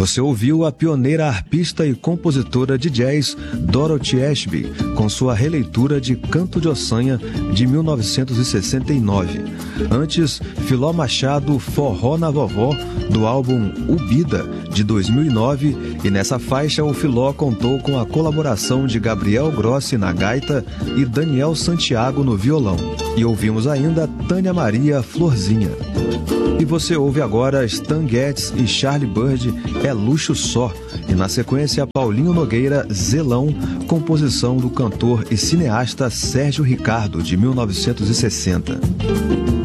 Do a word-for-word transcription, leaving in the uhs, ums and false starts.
Você ouviu a pioneira arpista e compositora de jazz Dorothy Ashby, com sua releitura de Canto de Ossanha, de mil novecentos e sessenta e nove. Antes, Filó Machado, Forró na Vovó, do álbum Ubida, de dois mil e nove, e nessa faixa o Filó contou com a colaboração de Gabriel Grossi na gaita e Daniel Santiago no violão. E ouvimos ainda Tânia Maria Florzinha. E você ouve agora Stan Getz e Charlie Byrd, É Luxo Só. E na sequência, Paulinho Nogueira, Zelão, composição do cantor e cineasta Sérgio Ricardo, de mil novecentos e sessenta.